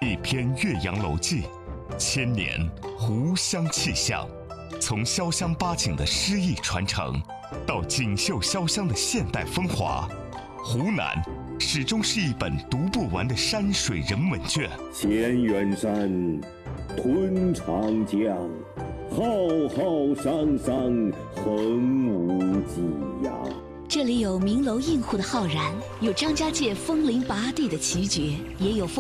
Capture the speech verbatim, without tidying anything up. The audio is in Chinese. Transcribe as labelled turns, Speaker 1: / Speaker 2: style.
Speaker 1: 一篇《岳阳楼记》，千年湖湘气象，从潇湘八景的诗意传承，到锦绣潇湘的现代风华，湖南始终是一本读不完的山水人文卷。
Speaker 2: 千远山，吞长江，浩浩汤汤，横无际呀。
Speaker 3: 这里有名楼映户的浩然，有张家界风铃拔地的奇绝，也有